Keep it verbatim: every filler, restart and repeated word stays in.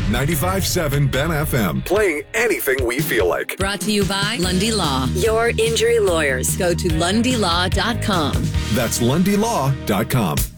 ninety-five point seven Ben F M. Playing anything we feel like. Brought to you by Lundy Law, your injury lawyers. Go to lundy law dot com. That's lundy law dot com.